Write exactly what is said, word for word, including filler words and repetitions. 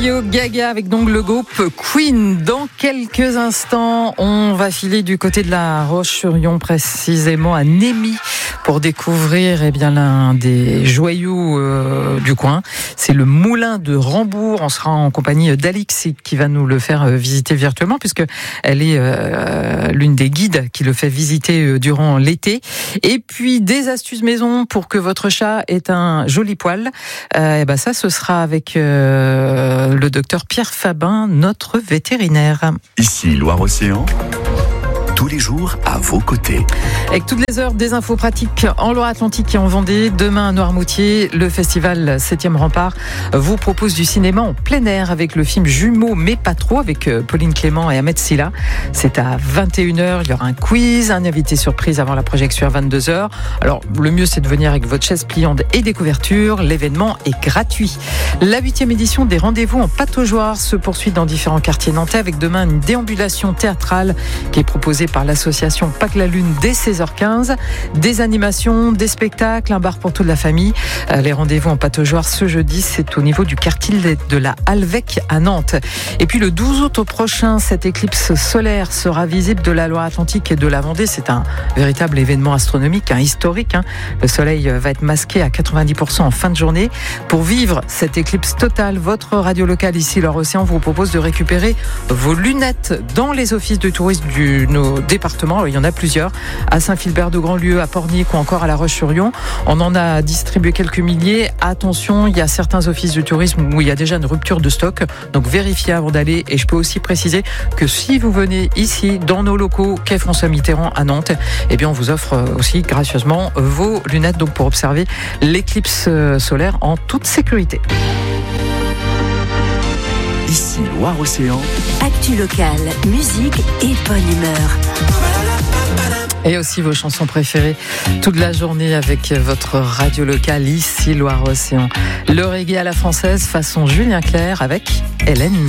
Radio Gaga avec donc le groupe Queen. Dans quelques instants, on va filer du côté de la Roche-sur-Yon, précisément à Némy, pour découvrir eh bien, l'un des joyaux euh, du coin. C'est le moulin de Rambourg. On sera en compagnie d'Alix qui va nous le faire visiter virtuellement, puisque elle est euh, l'une des guides qui le fait visiter durant l'été. Et puis des astuces maison pour que votre chat ait un joli poil. Euh, et ben ça, ce sera avec euh, le docteur Pierre Fabin, notre vétérinaire. Ici Loire-Océan, tous les jours à vos côtés. Avec toutes les heures des infos pratiques en Loire-Atlantique et en Vendée. Demain à Noirmoutier, le festival septième Rempart vous propose du cinéma en plein air avec le film Jumeaux mais pas trop avec Pauline Clément et Ahmed Silla. C'est à vingt et une heures, il y aura un quiz, un invité surprise avant la projection à vingt-deux heures. Alors le mieux c'est de venir avec votre chaise pliante et des couvertures. L'événement est gratuit. La huitième édition des rendez-vous en pataugeoire se poursuit dans différents quartiers nantais avec demain une déambulation théâtrale qui est proposée par l'association Pâques la Lune dès seize heures quinze. Des animations, des spectacles, un bar pour toute la famille. Les rendez-vous en pataugeoire ce jeudi, c'est au niveau du quartier de la Halvec à Nantes. Et puis le douze août au prochain, cette éclipse solaire sera visible de la Loire-Atlantique et de la Vendée. C'est un véritable événement astronomique, un historique. Hein. Le soleil va être masqué à quatre-vingt-dix pour cent en fin de journée. Pour vivre cette éclipse totale, votre radio locale ici, Loire-Océan, vous propose de récupérer vos lunettes dans les offices de tourisme du nos départements. Il y en a plusieurs, à Saint-Philbert-de-Grandlieu, à Pornic ou encore à La Roche-sur-Yon. On en a distribué quelques milliers. Attention, il y a certains offices de tourisme où il y a déjà une rupture de stock, donc vérifiez avant d'aller. Et je peux aussi préciser que si vous venez ici, dans nos locaux, quai François Mitterrand à Nantes, eh bien on vous offre aussi gracieusement vos lunettes donc pour observer l'éclipse solaire en toute sécurité. Ici Loire-Océan. Actu locale, musique et bonne humeur. Et aussi vos chansons préférées toute la journée avec votre radio locale ici Loire-Océan. Le reggae à la française façon Julien Clerc avec Hélène.